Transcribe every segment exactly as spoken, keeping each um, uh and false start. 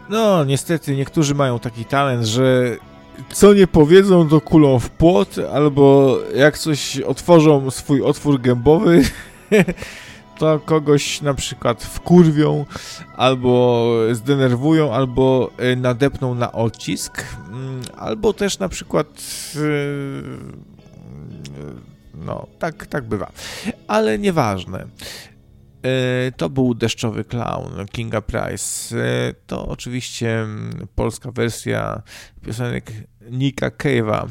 No, niestety niektórzy mają taki talent, że co nie powiedzą, to kulą w płot, albo jak coś otworzą swój otwór gębowy, to kogoś na przykład wkurwią, albo zdenerwują, albo nadepną na odcisk, albo też na przykład no, tak, tak bywa. Ale nieważne. To był Deszczowy Klaun Kinga Price. To oczywiście polska wersja piosenek Nicka Cave'a.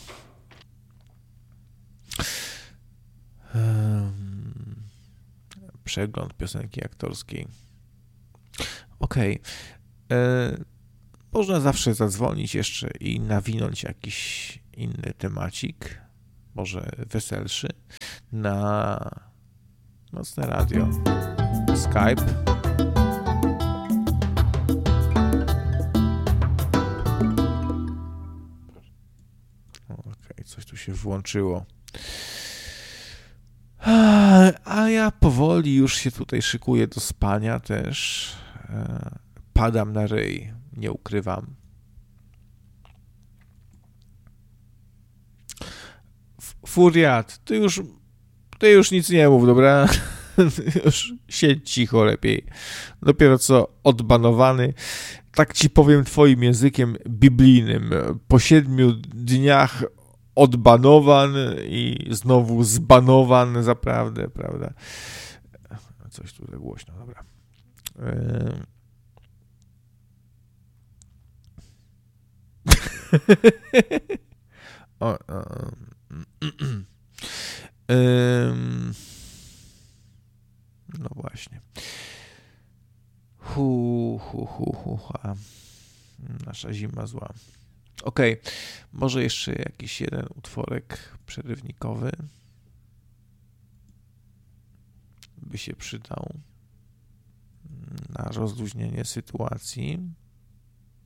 Przegląd piosenki aktorskiej. Okej. Okay. Można zawsze zadzwonić jeszcze i nawinąć jakiś inny temacik, może weselszy, na Nocne Radio. Skype. Okej, okay, coś tu się włączyło. A ja powoli już się tutaj szykuję do spania też. Padam na ryj, nie ukrywam. Furiat, ty już, ty już nic nie mów, dobra? Już siedź cicho lepiej. Dopiero co odbanowany, tak ci powiem twoim językiem biblijnym. Po siedmiu dniach odbanowan i znowu zbanowan zaprawdę, prawda? Coś tu za głośno, dobra. o, o, o. No właśnie. Hu, hu, hu, hu, ha. Nasza zima zła. Okej, okay. Może jeszcze jakiś jeden utworek przerywnikowy by się przydał na rozluźnienie sytuacji.